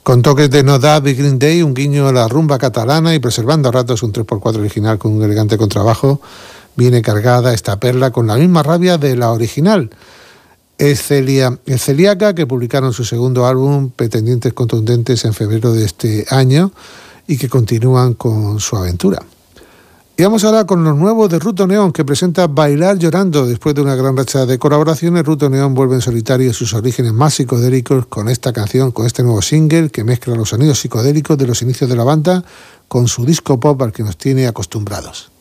Con toques de No Doubt y Green Day, un guiño a la rumba catalana y preservando a ratos un 3x4 original con un elegante contrabajo, viene cargada esta perla con la misma rabia de la original. Es Celíaca, que publicaron su segundo álbum, Pretendientes Contundentes, en febrero de este año y que continúan con su aventura. Y vamos ahora con los nuevos de Ruto Neón, que presenta Bailar Llorando. Después de una gran racha de colaboraciones, Ruto Neón vuelve en solitario a sus orígenes más psicodélicos con esta canción, con este nuevo single que mezcla los sonidos psicodélicos de los inicios de la banda con su disco pop al que nos tiene acostumbrados.